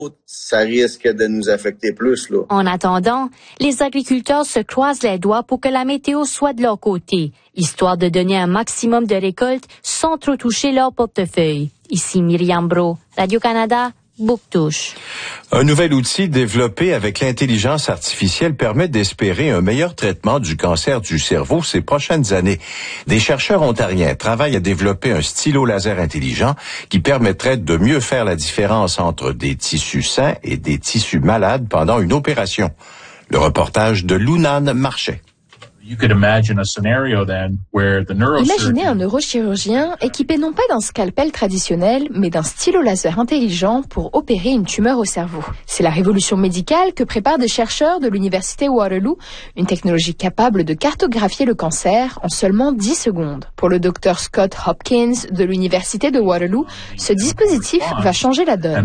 ça risque de nous affecter plus, là. En attendant, les agriculteurs se croisent les doigts pour que la météo soit de leur côté, histoire de donner un maximum de récoltes sans trop toucher leur portefeuille. Ici Myriam Brault, Radio-Canada, Bouctouche. Un nouvel outil développé avec l'intelligence artificielle permet d'espérer un meilleur traitement du cancer du cerveau ces prochaines années. Des chercheurs ontariens travaillent à développer un stylo laser intelligent qui permettrait de mieux faire la différence entre des tissus sains et des tissus malades pendant une opération. Le reportage de Lounan Marchais. Imaginez un neurochirurgien équipé non pas d'un scalpel traditionnel, mais d'un stylo laser intelligent pour opérer une tumeur au cerveau. C'est la révolution médicale que préparent des chercheurs de l'université Waterloo, une technologie capable de cartographier le cancer en seulement 10 secondes. Pour le docteur Scott Hopkins de l'université de Waterloo, ce dispositif va changer la donne.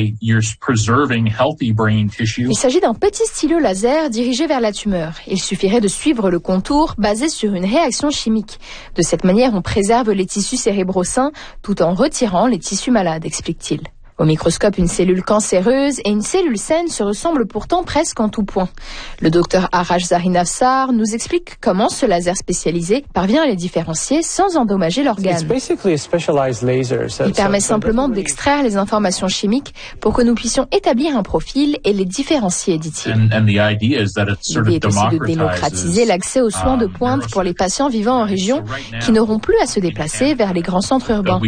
Il s'agit d'un petit stylo laser dirigé vers la tumeur. Il suffirait de suivre le contour basé sur une réaction chimique. De cette manière, on préserve les tissus cérébraux sains tout en retirant les tissus malades, explique-t-il. Au microscope, une cellule cancéreuse et une cellule saine se ressemblent pourtant presque en tout point. Le docteur Arash Zarinafsar nous explique comment ce laser spécialisé parvient à les différencier sans endommager l'organe. Il permet simplement d'extraire les informations chimiques pour que nous puissions établir un profil et les différencier, dit-il. L'idée est aussi de démocratiser l'accès aux soins de pointe pour les patients vivant en région qui n'auront plus à se déplacer vers les grands centres urbains.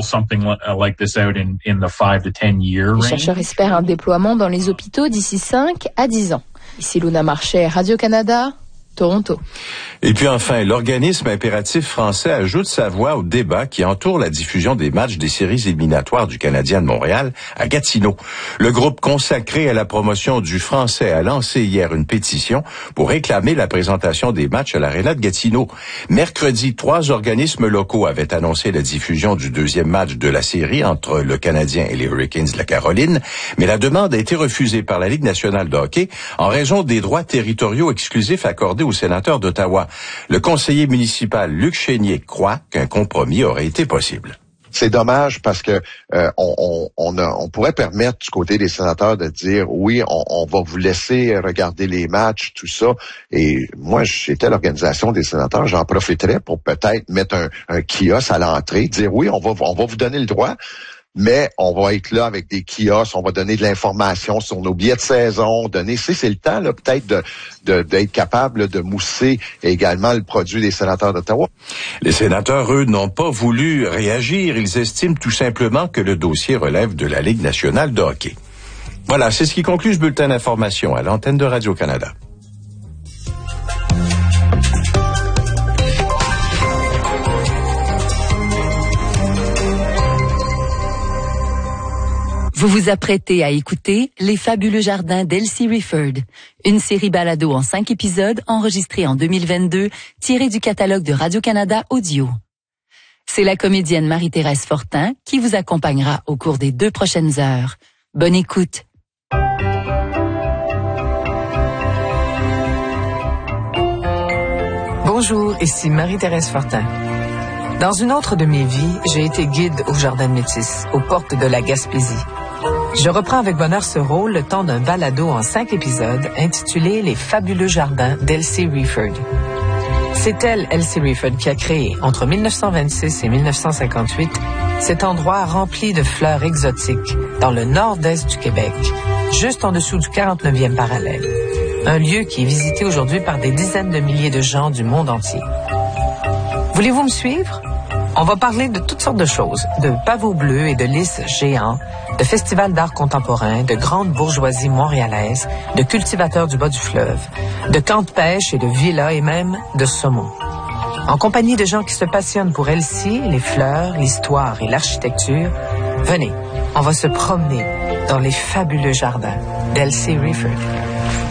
Les chercheurs espèrent un déploiement dans les hôpitaux d'ici 5 à 10 ans. Ici Luna Marchais, Radio-Canada, Toronto. Et puis enfin, l'organisme impératif français ajoute sa voix au débat qui entoure la diffusion des matchs des séries éliminatoires du Canadien de Montréal à Gatineau. Le groupe consacré à la promotion du français a lancé hier une pétition pour réclamer la présentation des matchs à l'Arena de Gatineau. Mercredi, 3 organismes locaux avaient annoncé la diffusion du deuxième match de la série entre le Canadien et les Hurricanes de la Caroline, mais la demande a été refusée par la Ligue nationale de hockey en raison des droits territoriaux exclusifs accordés aux sénateurs d'Ottawa. Le conseiller municipal Luc Chénier croit qu'un compromis aurait été possible. C'est dommage parce que on pourrait permettre du côté des sénateurs de dire oui, on va vous laisser regarder les matchs, tout ça. Et moi, j'étais à l'organisation des sénateurs, j'en profiterais pour peut-être mettre un kiosque à l'entrée, dire oui, on va vous donner le droit. Mais on va être là avec des kiosques, on va donner de l'information sur nos billets de saison, c'est le temps là peut-être d'être capable de mousser également le produit des sénateurs d'Ottawa. Les sénateurs, eux, n'ont pas voulu réagir. Ils estiment tout simplement que le dossier relève de la Ligue nationale de hockey. Voilà, c'est ce qui conclut ce bulletin d'information à l'antenne de Radio-Canada. Vous vous apprêtez à écouter Les fabuleux jardins d'Elsie Rifford, une série balado en 5 épisodes enregistrée en 2022, tirée du catalogue de Radio-Canada Audio. C'est la comédienne Marie-Thérèse Fortin qui vous accompagnera au cours des 2 prochaines heures. Bonne écoute. Bonjour, ici Marie-Thérèse Fortin. Dans une autre de mes vies, j'ai été guide au Jardin de Métis, aux portes de la Gaspésie. Je reprends avec bonheur ce rôle le temps d'un balado en 5 épisodes intitulé Les fabuleux jardins d'Elsie Rifford. C'est elle, Elsie Rifford, qui a créé, entre 1926 et 1958, cet endroit rempli de fleurs exotiques dans le nord-est du Québec, juste en dessous du 49e parallèle. Un lieu qui est visité aujourd'hui par des dizaines de milliers de gens du monde entier. Voulez-vous me suivre? On va parler de toutes sortes de choses, de pavots bleus et de lys géants, de festivals d'art contemporain, de grandes bourgeoisies montréalaises, de cultivateurs du bas du fleuve, de camps de pêche et de villas et même de saumon. En compagnie de gens qui se passionnent pour Elsie, les fleurs, l'histoire et l'architecture, venez, on va se promener dans les fabuleux jardins d'Elsie Rifford.